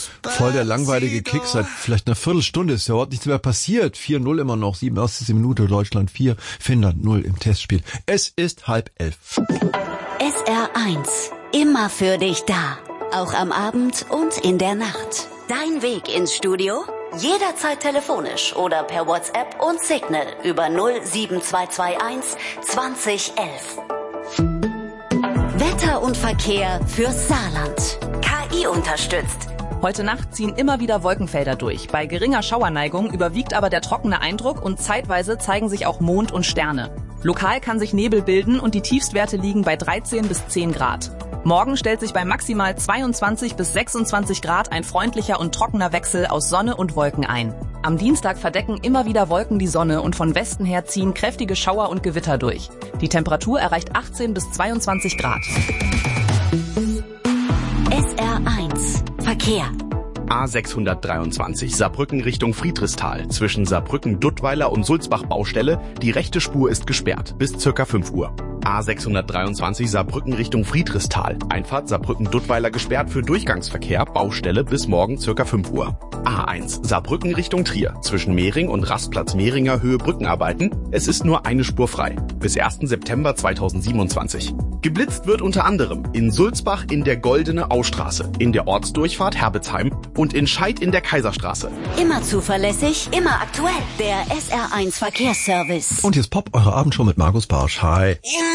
voll der langweilige Kick seit vielleicht einer Viertelstunde. Ist ja überhaupt nichts mehr passiert. 4-0 immer noch, 87. Minute, Deutschland 4, Finnland 0 im Testspiel. Es ist 10:30. SR1, immer für dich da. Auch am Abend und in der Nacht. Dein Weg ins Studio? Jederzeit telefonisch oder per WhatsApp und Signal über 07221 2011. Wetter und Verkehr fürs Saarland. KI unterstützt. Heute Nacht ziehen immer wieder Wolkenfelder durch. Bei geringer Schauerneigung überwiegt aber der trockene Eindruck und zeitweise zeigen sich auch Mond und Sterne. Lokal kann sich Nebel bilden und die Tiefstwerte liegen bei 13 bis 10 Grad. Morgen stellt sich bei maximal 22 bis 26 Grad ein freundlicher und trockener Wechsel aus Sonne und Wolken ein. Am Dienstag verdecken immer wieder Wolken die Sonne und von Westen her ziehen kräftige Schauer und Gewitter durch. Die Temperatur erreicht 18 bis 22 Grad. SR1 Verkehr. A623 Saarbrücken Richtung Friedrichsthal. Zwischen Saarbrücken-Duttweiler und Sulzbach-Baustelle. Die rechte Spur ist gesperrt bis ca. 5 Uhr. A623 Saarbrücken Richtung Friedrichsthal. Einfahrt Saarbrücken-Duttweiler gesperrt für Durchgangsverkehr. Baustelle bis morgen ca. 5 Uhr. A1 Saarbrücken Richtung Trier. Zwischen Mehring und Rastplatz Mehringer Höhe Brückenarbeiten. Es ist nur eine Spur frei. Bis 1. September 2027. Geblitzt wird unter anderem in Sulzbach in der Goldene Austraße, in der Ortsdurchfahrt Herbetsheim und in Scheid in der Kaiserstraße. Immer zuverlässig, immer aktuell. Der SR1 Verkehrsservice. Und jetzt Pop, eure Abendshow mit Markus Barsch. Hi.